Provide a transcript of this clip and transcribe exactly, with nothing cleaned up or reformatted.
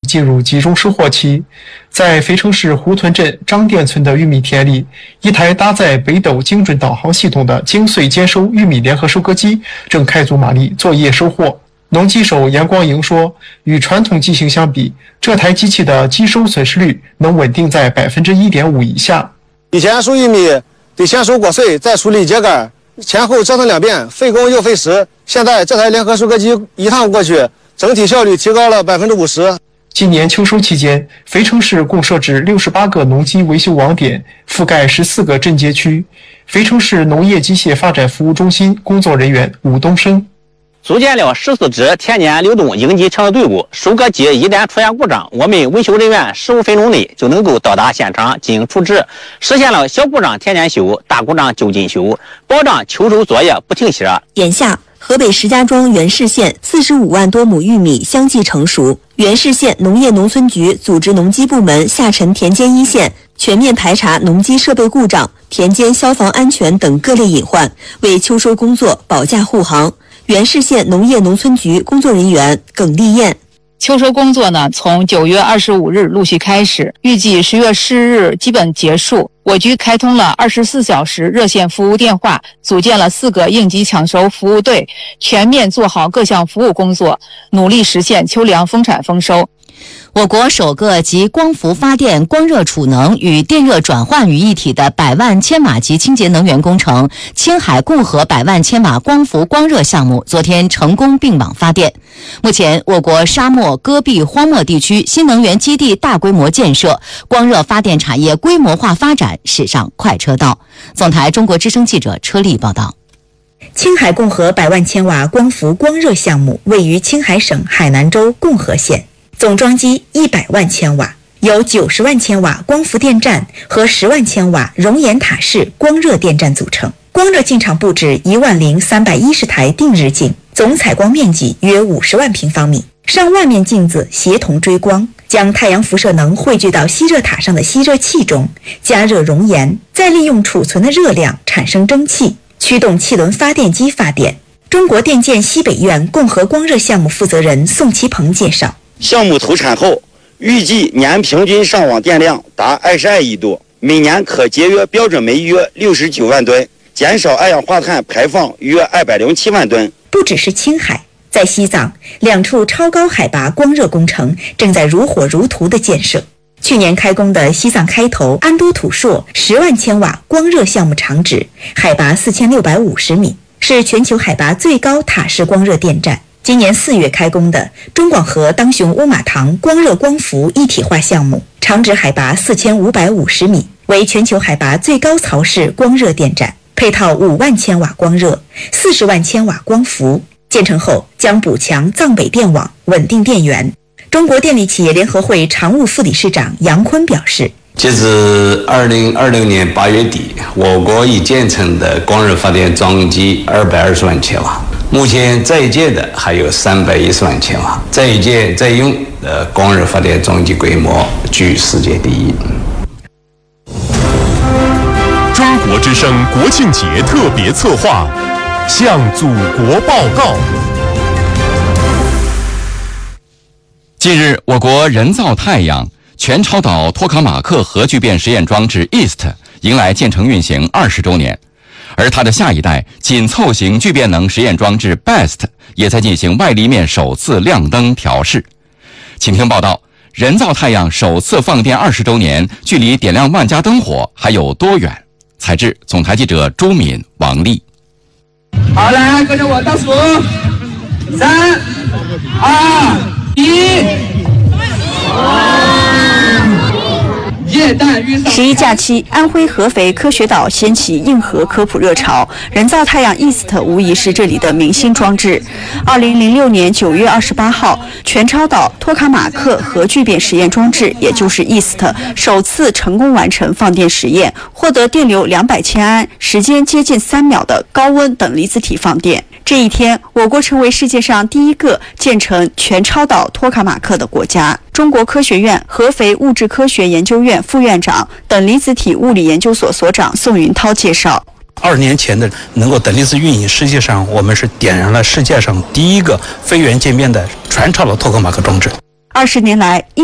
进入集中收获期。在肥城市胡屯镇张店村的玉米田里，一台搭载北斗精准导航系统的精碎兼收玉米联合收割机正开足马力作业收获。农机手严光营说，与传统机型相比，这台机器的机收损失率能稳定在 百分之一点五 以下。 以前收玉米得先收果穗，再处理秸秆，前后折腾两遍，费工又费时。现在这台联合收割机一趟过去，整体效率提高了 百分之五十。 今年秋收期间，肥城市共设置六十八个农机维修网点，覆盖十四个镇街区。肥城市农业机械发展服务中心工作人员武东升。 组建了十四支田间流动应急抢救队伍，收割机一旦出现故障，我们维修人员十五分钟内就能够到达现场进行处置，实现了小故障天天修，大故障就近修，保障秋收作业不停歇。 眼下，河北石家庄原市县四十五万多亩玉米相继成熟，原市县农业农村局组织农机部门下沉田间一线，全面排查农机设备故障、田间消防安全等各类隐患，为秋收工作保驾护航。原市县农业农村局工作人员耿丽燕。 秋收工作呢，从九月二十五日陆续开始，预计十月十日基本结束。我局开通了二十四小时热线服务电话，组建了四个应急抢收服务队，全面做好各项服务工作，努力实现秋粮丰产丰收。 我国首个集光伏发电、光热储能与电热转换于一体的百万千瓦级清洁能源工程——青海共和百万千瓦光伏光热项目昨天成功并网发电。目前，我国沙漠、戈壁、荒漠地区新能源基地大规模建设，光热发电产业规模化发展驶上快车道。总台中国之声记者车丽报道。 青海共和百万千瓦光伏光热项目位于青海省海南州共和县。总装机一百万千瓦，由九十万千瓦光伏电站和十万千瓦熔岩塔式光热电站组成。光热进场布置一万零三百一十台定日镜，总采光面积约五十万平方米，上万面镜子协同追光，将太阳辐射能汇聚到吸热塔上的吸热器中，加热熔岩，再利用储存的热量产生蒸汽，驱动气轮发电机发电。中国电建西北院共和光热项目负责人宋其鹏介绍。 项目投产后，预计年平均上网电量达二十二亿度，每年可节约标准煤约六十九万吨，减少二氧化碳排放约二百零七万吨。 不只是青海，在西藏，两处超高海拔光热工程正在如火如荼的建设。去年开工的西藏开头安都土硕十万千瓦光热项目场址，海拔四千六百五十米，是全球海拔最高塔式光热电站。今年四月开工的中广核当雄乌马塘光热光伏一体化项目，场址海拔四千五百五十米，为全球海拔最高槽式光热电站，配套五万千瓦光热、四十万千瓦光伏。建成后将补强藏北电网，稳定电源。中国电力企业联合会常务副理事长杨坤表示， 截至二零二六年八月底，我国已建成的光热发电装机二百二十万千瓦，目前在建的还有三百一十万千瓦，在建在用的光热发电装机规模居世界第一。 中国之声国庆节特别策划，向祖国报告。 近日，我国人造太阳全超导托卡马克核聚变实验装置 E A S T 迎来建成运行二十周年，而它的下一代紧凑型聚变能实验装置 B E S T 也在进行外立面首次亮灯调试。请听报道：人造太阳首次放电二十周年，距离点亮万家灯火还有多远？采制总台记者朱敏、王丽。 好，来跟着我倒数，三、二、一。 十一假期，安徽合肥科学岛掀起硬核科普热潮，人造太阳 E A S T 无疑是这里的明星装置。二零零六年九月二十八号，全超导托卡马克核聚变实验装置，也就是 E A S T 首次成功完成放电实验，获得电流两百千安、时间接近三秒的高温等离子体放电。这一天，我国成为世界上第一个建成全超导托卡马克的国家。中国科学院合肥物质科学研究院副院长、等离子体物理研究所所长宋云涛介绍， 二十年前的能够等离子运营，实际上我们是点燃了世界上第一个非源渐变的全超导托卡马克装置。 二十年来